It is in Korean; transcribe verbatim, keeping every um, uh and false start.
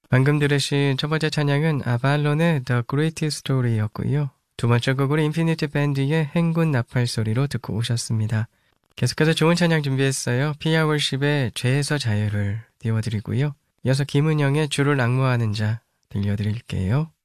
방금 들으신 첫 번째 찬양은 아발론의 The Great Story였고요. 두 번째 곡으로 인피니트 밴드의 행군 나팔 소리로 듣고 오셨습니다. 계속해서 좋은 찬양 준비했어요. 피아 월십의 죄에서 자유를 띄워드리고요. 이어서 김은영의 주를 앙모하는 자 들려드릴게요.